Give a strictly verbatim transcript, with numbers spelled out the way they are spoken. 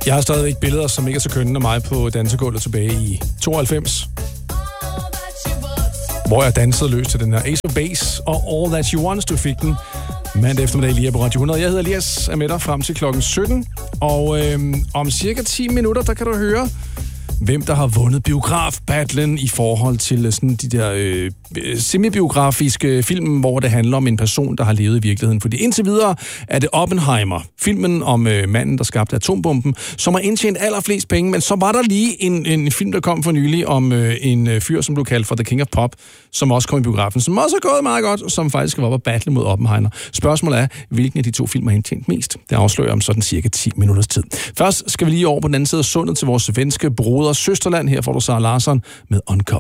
Jeg har stadigvæk billeder, som ikke er så kønne af mig på dansegulvet tilbage i tooghalvfems. Hvor jeg dansede løs til den her Ace of Base og All That She Wants. Du fik den mandag eftermiddag lige på Radio hundrede. Jeg hedder Elias, er med dig frem til klokken sytten. Og øhm, om cirka ti minutter, der kan du høre, hvem der har vundet biograf-battlen i forhold til sådan de der øh, semibiografiske film, hvor det handler om en person, der har levet i virkeligheden. Fordi indtil videre er det Oppenheimer, filmen om øh, manden, der skabte atombomben, som har indtjent allerflest penge, men så var der lige en, en film, der kom for nylig om øh, en øh, fyr, som blev kaldt for The King of Pop, som også kom i biografen, som også har gået meget godt, og som faktisk var oppe at battle mod Oppenheimer. Spørgsmålet er, hvilken af de to film har indtjent mest? Det afslører om sådan cirka ti minutters tid. Først skal vi lige over på den anden side af sundet til vores svenske broder Søsterland. Her får du Sara Larsson med Uncover.